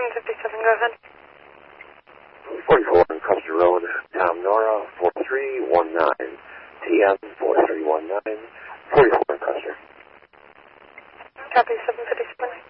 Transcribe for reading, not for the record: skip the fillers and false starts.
757, go ahead. 44 on Custer Road, Tom Nora, 4319. TM 4319, 44 on Custer. Copy, 757.